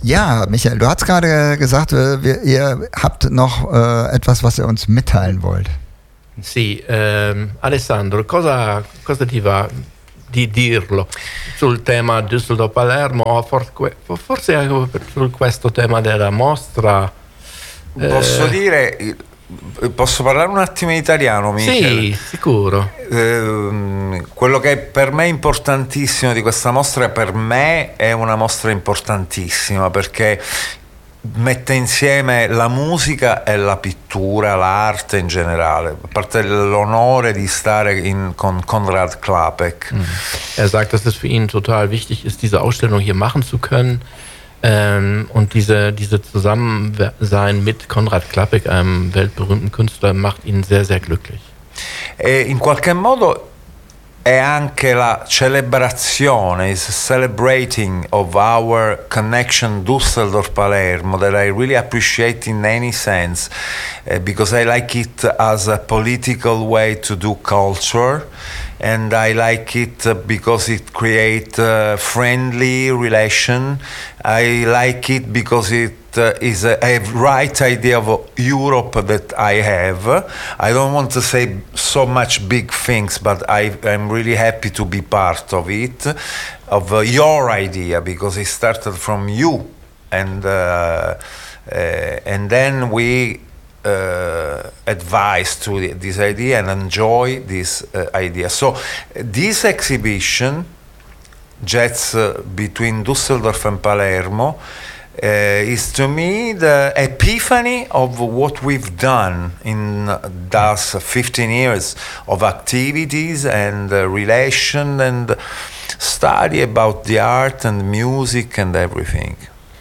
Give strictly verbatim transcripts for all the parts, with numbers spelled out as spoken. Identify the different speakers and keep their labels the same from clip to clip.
Speaker 1: Ja, Michael, du hast gerade gesagt, wir, ihr habt noch äh, etwas, was ihr uns mitteilen wollt.
Speaker 2: Sì, ehm, Alessandro, cosa, cosa ti va di dirlo sul tema Düsseldorf-Palermo o forse anche su questo tema della mostra?
Speaker 3: Posso eh... dire, posso parlare un attimo in italiano, Michele?
Speaker 2: Sì, sicuro.
Speaker 3: Eh, quello che per me è importantissimo di questa mostra, per me è una mostra importantissima perché mette insieme la musica e la pittura, l'arte in generale. A parte l'onore di stare in, con Konrad Klapek.
Speaker 2: Mhm. Er sagt, dass es für ihn total wichtig ist, diese Ausstellung hier machen zu können. Ähm, und diese, diese Zusammensein mit Konrad Klapek, einem weltberühmten Künstler, macht ihn sehr, sehr glücklich.
Speaker 3: E in qualche modo è anche la celebrazione, is celebrating of our connection Düsseldorf-Palermo that I really appreciate in any sense uh, because I like it as a political way to do culture. And I like it because it creates a friendly relation. I like it because it uh, is a, a right idea of Europe that I have. I don't want to say so much big things, but I, I'm really happy to be part of it, of uh, your idea, because it started from you. And, uh, uh, and then we Uh, advice to this idea and enjoy this uh, idea. So this exhibition, Jets uh, between Düsseldorf and Palermo, uh, is to me the epiphany of what we've done in those fifteen years of activities and uh, relation and study about the art and music and everything.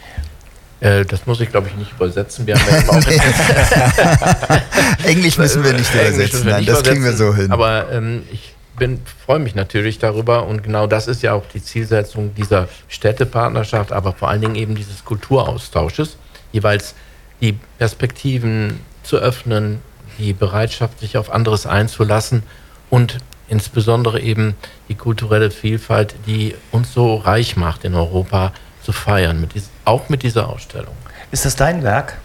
Speaker 2: Das muss ich, glaube ich, nicht übersetzen. Wir haben ja auch
Speaker 1: Englisch müssen wir nicht übersetzen, nein, das kriegen wir so hin.
Speaker 2: Aber ähm, ich bin, freue mich natürlich darüber und genau das ist ja auch die Zielsetzung dieser Städtepartnerschaft, aber vor allen Dingen eben dieses Kulturaustausches, jeweils die Perspektiven zu öffnen, die Bereitschaft, sich auf anderes einzulassen und insbesondere eben die kulturelle Vielfalt, die uns so reich macht in Europa, zu feiern, mit dies, auch mit dieser Ausstellung.
Speaker 4: Ist das dein Werk?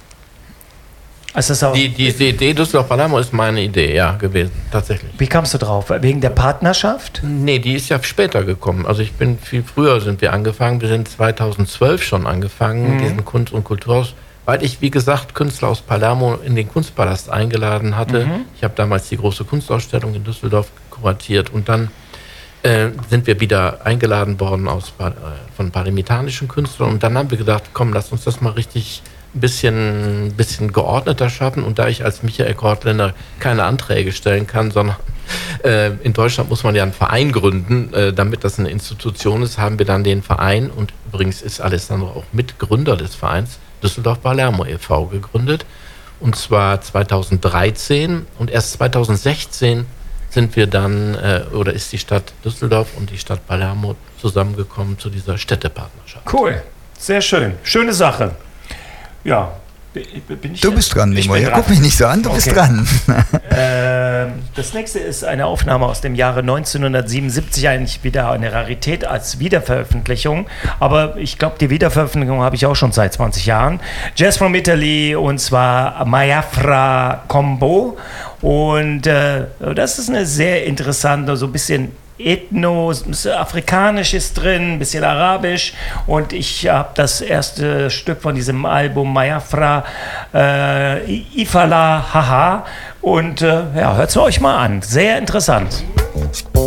Speaker 4: Ist das auch
Speaker 2: die, diese Idee Düsseldorf-Palermo ist meine Idee, ja, gewesen, tatsächlich.
Speaker 4: Wie kamst du drauf? Wegen der Partnerschaft?
Speaker 2: Nee, die ist ja später gekommen. Also ich bin viel früher sind wir angefangen. Wir sind zweitausendzwölf schon angefangen, mhm. diesen Kunst- und Kulturhaus, weil ich, wie gesagt, Künstler aus Palermo in den Kunstpalast eingeladen hatte. Mhm. Ich habe damals die große Kunstausstellung in Düsseldorf kuratiert und dann Äh, sind wir wieder eingeladen worden aus, äh, von palermitanischen Künstlern und dann haben wir gedacht, komm, lass uns das mal richtig ein bisschen, bisschen geordneter schaffen und da ich als Michael Kortländer keine Anträge stellen kann, sondern äh, in Deutschland muss man ja einen Verein gründen, äh, damit das eine Institution ist, haben wir dann den Verein und übrigens ist Alessandro auch Mitgründer des Vereins Düsseldorf-Palermo e V gegründet und zwar zweitausenddreizehn und erst zweitausendsechzehn sind wir dann, äh, oder ist die Stadt Düsseldorf und die Stadt Palermo zusammengekommen zu dieser Städtepartnerschaft.
Speaker 4: Cool, sehr schön. Schöne Sache. Ja, bin ich
Speaker 1: Du bist dran, Nemo. Ja, guck mich nicht so an, du okay. bist dran.
Speaker 4: äh, das nächste ist eine Aufnahme aus dem Jahre neunzehnhundertsiebenundsiebzig, eigentlich wieder eine Rarität als Wiederveröffentlichung. Aber ich glaube, die Wiederveröffentlichung habe ich auch schon seit zwanzig Jahren. Jazz from Italy und zwar Mayafra Combo. Und äh, das ist eine sehr interessante, so ein bisschen Ethno, ein bisschen Afrikanisch ist drin, ein bisschen Arabisch. Und ich habe das erste Stück von diesem Album Mayafra, äh, Ifala Haha. Und äh, ja, hört es euch mal an. Sehr interessant.